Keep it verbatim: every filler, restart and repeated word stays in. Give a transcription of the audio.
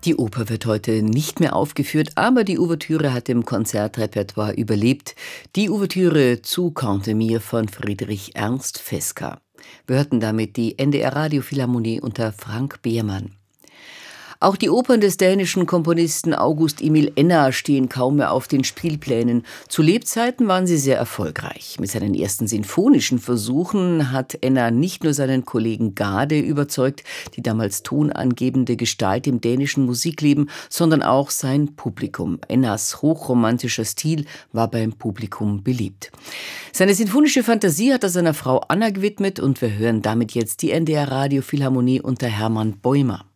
Die Oper wird heute nicht mehr aufgeführt, aber die Ouvertüre hat im Konzertrepertoire überlebt. Die Ouvertüre zu Cantemir von Friedrich Ernst Fesca. Wir hörten damit die N D R Radiophilharmonie unter Frank Behrmann. Auch die Opern des dänischen Komponisten August Emil Enna stehen kaum mehr auf den Spielplänen. Zu Lebzeiten waren sie sehr erfolgreich. Mit seinen ersten sinfonischen Versuchen hat Enna nicht nur seinen Kollegen Gade überzeugt, die damals tonangebende Gestalt im dänischen Musikleben, sondern auch sein Publikum. Ennas hochromantischer Stil war beim Publikum beliebt. Seine sinfonische Fantasie hat er seiner Frau Anna gewidmet und wir hören damit jetzt die N D R Radiophilharmonie unter Hermann Bäumer.